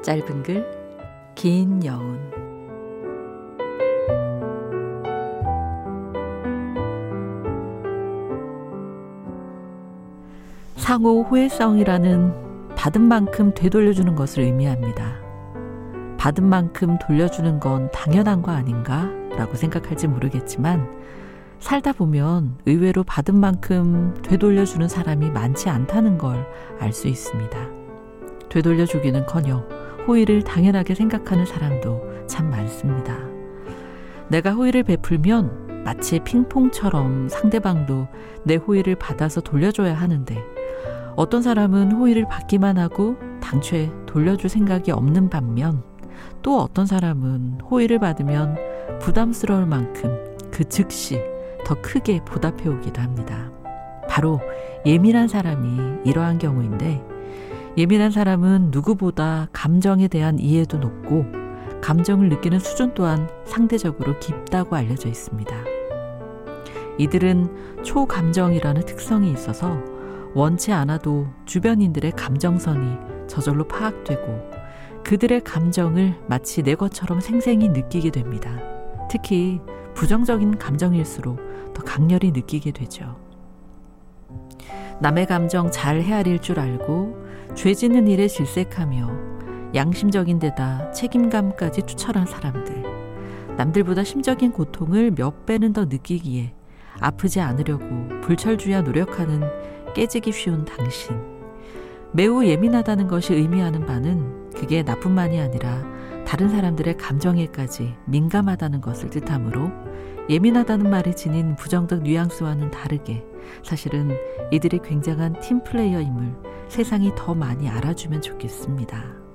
짧은 글, 긴 여운. 상호 호혜성이라는 받은 만큼 되돌려주는 것을 의미합니다. 받은 만큼 돌려주는 건 당연한 거 아닌가? 라고 생각할지 모르겠지만 살다 보면 의외로 받은 만큼 되돌려주는 사람이 많지 않다는 걸 알 수 있습니다. 되돌려주기는커녕 호의를 당연하게 생각하는 사람도 참 많습니다. 내가 호의를 베풀면 마치 핑퐁처럼 상대방도 내 호의를 받아서 돌려줘야 하는데 어떤 사람은 호의를 받기만 하고 당최 돌려줄 생각이 없는 반면 또 어떤 사람은 호의를 받으면 부담스러울 만큼 그 즉시 더 크게 보답해오기도 합니다. 바로 예민한 사람이 이러한 경우인데 예민한 사람은 누구보다 감정에 대한 이해도 높고 감정을 느끼는 수준 또한 상대적으로 깊다고 알려져 있습니다. 이들은 초감정이라는 특성이 있어서 원치 않아도 주변인들의 감정선이 저절로 파악되고 그들의 감정을 마치 내 것처럼 생생히 느끼게 됩니다. 특히 부정적인 감정일수록 더 강렬히 느끼게 되죠. 남의 감정 잘 헤아릴 줄 알고 죄짓는 일에 질색하며 양심적인 데다 책임감까지 투철한 사람들. 남들보다 심적인 고통을 몇 배는 더 느끼기에 아프지 않으려고 불철주야 노력하는 깨지기 쉬운 당신. 매우 예민하다는 것이 의미하는 바는 그게 나뿐만이 아니라 다른 사람들의 감정에까지 민감하다는 것을 뜻하므로 예민하다는 말이 지닌 부정적 뉘앙스와는 다르게 사실은 이들이 굉장한 팀플레이어임을 세상이 더 많이 알아주면 좋겠습니다.